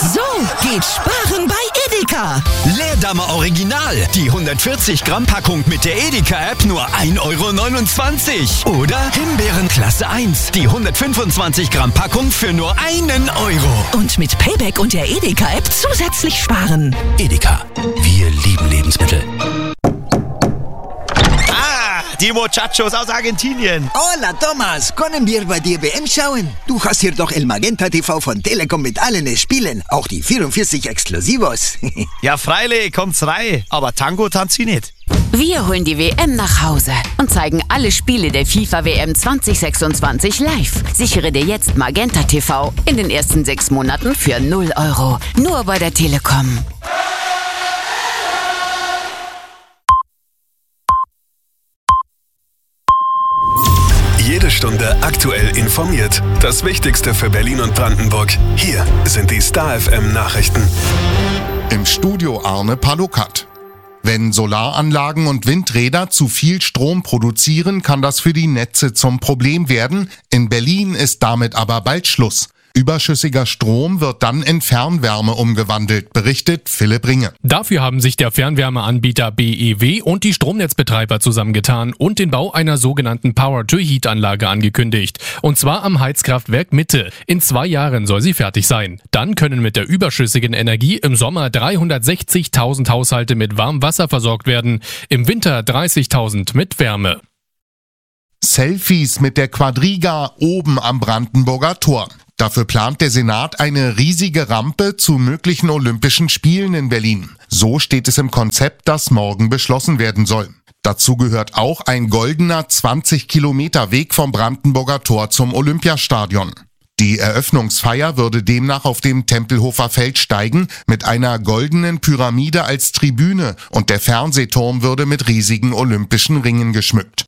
So geht Sparen bei Edeka. Leerdammer Original. Die 140 Gramm Packung mit der Edeka-App nur 1,29 €. Oder Himbeeren Klasse 1. Die 125 Gramm Packung für nur 1 €. Und mit Payback und der Edeka-App zusätzlich sparen. Edeka. Wir lieben Lebensmittel. Die Muchachos aus Argentinien. Hola, Thomas. Können wir bei dir WM schauen? Du hast hier doch El Magenta TV von Telekom mit allen Spielen. Auch die 44 Exklusivos. Ja, freilich, kommt's rein. Aber Tango tanzt sie nicht. Wir holen die WM nach Hause und zeigen alle Spiele der FIFA-WM 2026 live. Sichere dir jetzt Magenta TV in den ersten 6 Monaten für 0 €. Nur bei der Telekom. Jede Stunde aktuell informiert. Das Wichtigste für Berlin und Brandenburg. Hier sind die Star FM Nachrichten. Im Studio Arne Palukat. Wenn Solaranlagen und Windräder zu viel Strom produzieren, kann das für die Netze zum Problem werden. In Berlin ist damit aber bald Schluss. Überschüssiger Strom wird dann in Fernwärme umgewandelt, berichtet Philipp Ringe. Dafür haben sich der Fernwärmeanbieter BEW und die Stromnetzbetreiber zusammengetan und den Bau einer sogenannten Power-to-Heat-Anlage angekündigt. Und zwar am Heizkraftwerk Mitte. In 2 Jahren soll sie fertig sein. Dann können mit der überschüssigen Energie im Sommer 360.000 Haushalte mit Warmwasser versorgt werden, im Winter 30.000 mit Wärme. Selfies mit der Quadriga oben am Brandenburger Tor. Dafür plant der Senat eine riesige Rampe zu möglichen Olympischen Spielen in Berlin. So steht es im Konzept, das morgen beschlossen werden soll. Dazu gehört auch ein goldener 20-Kilometer-Weg vom Brandenburger Tor zum Olympiastadion. Die Eröffnungsfeier würde demnach auf dem Tempelhofer Feld steigen, mit einer goldenen Pyramide als Tribüne, und der Fernsehturm würde mit riesigen olympischen Ringen geschmückt.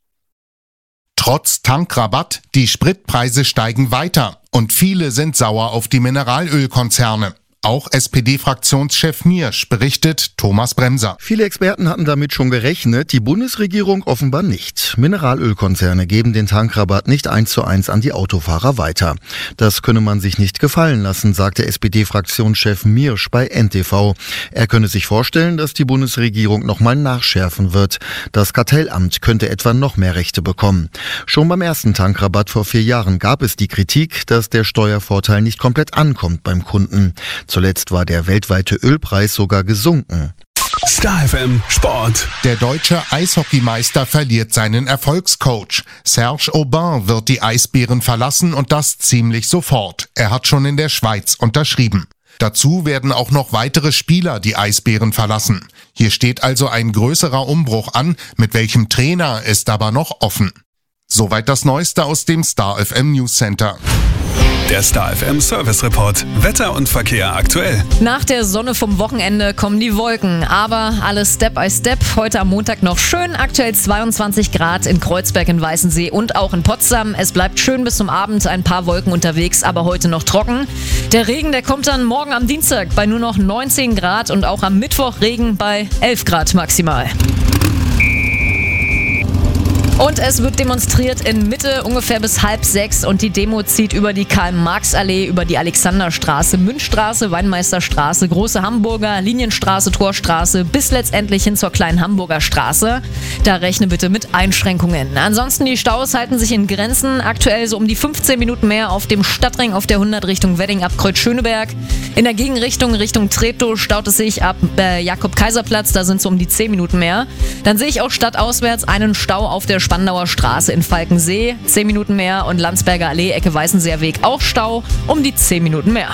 Trotz Tankrabatt, die Spritpreise steigen weiter und viele sind sauer auf die Mineralölkonzerne. Auch SPD-Fraktionschef Miersch, berichtet Thomas Bremser. Viele Experten hatten damit schon gerechnet, die Bundesregierung offenbar nicht. Mineralölkonzerne geben den Tankrabatt nicht 1:1 an die Autofahrer weiter. Das könne man sich nicht gefallen lassen, sagte SPD-Fraktionschef Miersch bei NTV. Er könne sich vorstellen, dass die Bundesregierung nochmal nachschärfen wird. Das Kartellamt könnte etwa noch mehr Rechte bekommen. Schon beim ersten Tankrabatt vor 4 Jahren gab es die Kritik, dass der Steuervorteil nicht komplett ankommt beim Kunden. Zuletzt war der weltweite Ölpreis sogar gesunken. Star FM Sport. Der deutsche Eishockeymeister verliert seinen Erfolgscoach. Serge Aubin wird die Eisbären verlassen und das ziemlich sofort. Er hat schon in der Schweiz unterschrieben. Dazu werden auch noch weitere Spieler die Eisbären verlassen. Hier steht also ein größerer Umbruch an, mit welchem Trainer ist aber noch offen. Soweit das Neueste aus dem Star FM News Center. Der Star FM Service Report. Wetter und Verkehr aktuell. Nach der Sonne vom Wochenende kommen die Wolken, aber alles Step by Step. Heute am Montag noch schön, aktuell 22 Grad in Kreuzberg, in Weißensee und auch in Potsdam. Es bleibt schön bis zum Abend, ein paar Wolken unterwegs, aber heute noch trocken. Der Regen, der kommt dann morgen am Dienstag bei nur noch 19 Grad und auch am Mittwoch Regen bei 11 Grad maximal. Und es wird demonstriert in Mitte ungefähr bis 5:30 und die Demo zieht über die Karl-Marx-Allee, über die Alexanderstraße, Münchstraße, Weinmeisterstraße, Große Hamburger, Linienstraße, Torstraße bis letztendlich hin zur Kleinen Hamburger Straße. Da rechne bitte mit Einschränkungen. Ansonsten die Staus halten sich in Grenzen. Aktuell so um die 15 Minuten mehr auf dem Stadtring auf der 100 Richtung Wedding ab Kreuz-Schöneberg. In der Gegenrichtung Richtung Treptow staut es sich ab Jakob-Kaiser-Platz, da sind so um die 10 Minuten mehr. Dann sehe ich auch stadtauswärts einen Stau auf der Spandauer Straße in Falkensee, 10 Minuten mehr, und Landsberger Allee, Ecke Weißenseer Weg auch Stau, um die 10 Minuten mehr.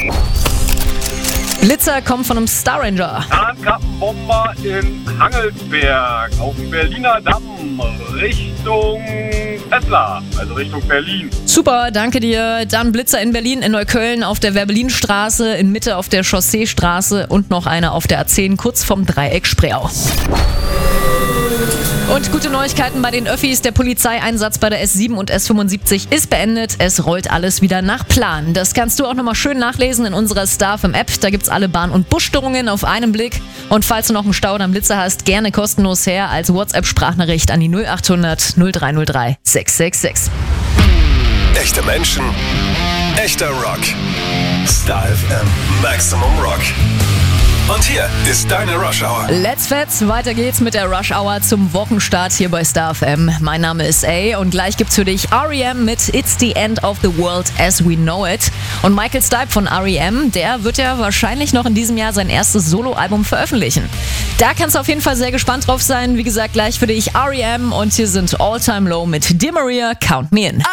Blitzer kommt von einem Star Ranger. Tarnkappenbomber in Hangelsberg auf dem Berliner Damm Richtung Tesla, also Richtung Berlin. Super, danke dir. Dann Blitzer in Berlin, in Neukölln auf der Werbelinstraße, in Mitte auf der Chausseestraße und noch einer auf der A10 kurz vom Dreieck Spreeau. Und gute Neuigkeiten bei den Öffis. Der Polizeieinsatz bei der S7 und S75 ist beendet. Es rollt alles wieder nach Plan. Das kannst du auch nochmal schön nachlesen in unserer Star FM App. Da gibt's alle Bahn- und Busstörungen auf einen Blick. Und falls du noch einen Stau oder einen Blitzer hast, gerne kostenlos her als WhatsApp-Sprachnachricht an die 0800 0303 666. Echte Menschen, echter Rock. Star FM Maximum Rock. Und hier ist deine Rush Hour. Let's Fets, weiter geht's mit der Rush Hour zum Wochenstart hier bei Star FM. Mein Name ist A und gleich gibt's für dich R.E.M. mit It's the End of the World as We Know It. Und Michael Stipe von R.E.M., der wird ja wahrscheinlich noch in diesem Jahr sein erstes Soloalbum veröffentlichen. Da kannst du auf jeden Fall sehr gespannt drauf sein. Wie gesagt, gleich für dich R.E.M. und hier sind All Time Low mit Dear Maria, Count Me In.